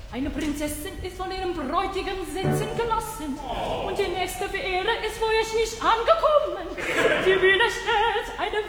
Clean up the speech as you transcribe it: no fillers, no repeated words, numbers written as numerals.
Eine Prinzessin ist von ihrem Bräutigam sitzen gelassen. Und die nächste Fähre ist für euch nicht angekommen. Die Bühne stellt eine